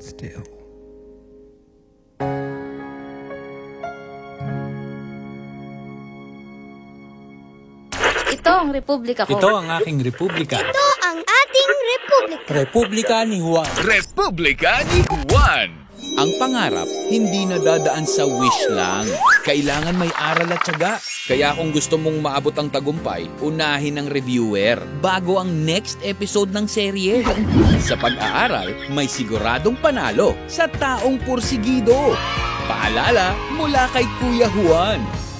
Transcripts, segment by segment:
still. Ito ang republika ko. Ito ang aking republika. Ito ang ating republika. Republika ni Juan. Republika ni Juan. Ang pangarap, hindi nadadaan sa wish lang. Kailangan may aral at tiyaga. Kaya kung gusto mong maabot ang tagumpay, unahin ng reviewer bago ang next episode ng serye. Sa pag-aaral, may siguradong panalo sa taong pursigido. Paalala mula kay Kuya Juan.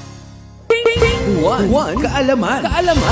Juan, kaalaman.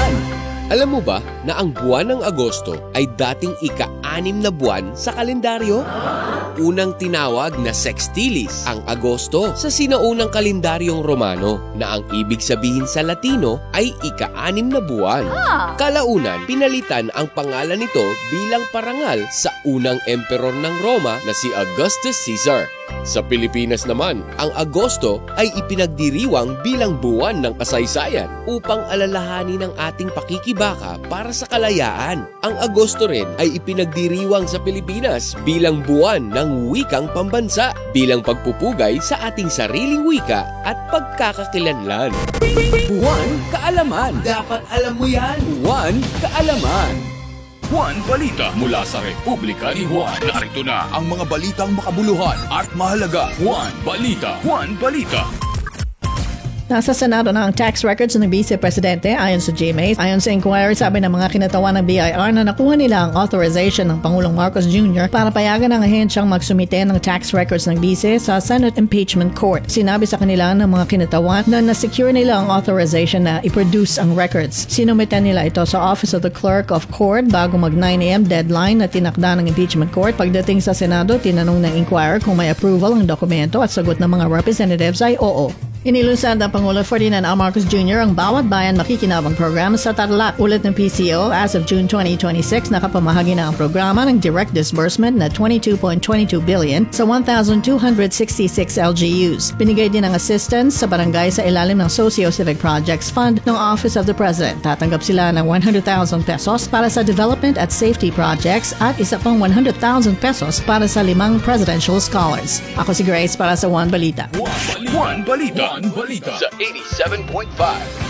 Alam mo ba na ang buwan ng Agosto ay dating ika-6 na buwan sa kalendaryo? Unang tinawag na sextilis ang Agosto sa sinaunang kalendaryong Romano na ang ibig sabihin sa Latino ay ika-6 na buwan. Kalaunan, pinalitan ang pangalan nito bilang parangal sa unang emperor ng Roma na si Augustus Caesar. Sa Pilipinas naman, ang Agosto ay ipinagdiriwang bilang buwan ng kasaysayan upang alalahanin ang ating pakikibaka para sa kalayaan. Ang Agosto rin ay ipinagdiriwang sa Pilipinas bilang buwan ng wikang pambansa, bilang pagpupugay sa ating sariling wika at pagkakakilanlan. Buwan Kaalaman. Dapat alam mo yan. Buwan Kaalaman. Juan Balita mula sa Republika ni Juan. Narito na ang mga balitang makabuluhan at mahalaga. Juan Balita. Juan Balita. Nasa Senado na ang tax records ng Vice Presidente ayon sa GMA. Ayon sa inquiry, sabi ng mga kinatawan ng BIR na nakuha nila ang authorization ng Pangulong Marcos Jr. para payagan ang ahensyang magsumite ng tax records ng Vice sa Senate Impeachment Court. Sinabi sa kanila ng mga kinatawan na nasecure nila ang authorization na i-produce ang records. Sinumitan nila ito sa Office of the Clerk of Court bago mag 9 a.m. deadline na tinakda ng Impeachment Court. Pagdating sa Senado, tinanong ng inquirer kung may approval ang dokumento at sagot ng mga representatives ay oo. Inilunsad ng Pangulo Ferdinand R. Marcos Jr. ang Bawat Bayan Makikinabang program sa Tarlac. Ulat ng PCO, as of June 2026, nakapamahagi na ang programa ng direct disbursement na 22.22 billion sa 1,266 LGUs. Binigay din ang assistance sa barangay sa ilalim ng Socio-Civic Projects Fund ng Office of the President. Tatanggap sila ng 100,000 pesos para sa development at safety projects at isa pang 100,000 pesos para sa 5 presidential scholars. Ako si Grace para sa Juan Balita. Juan Balita. Juan Balita. Sa 87.5.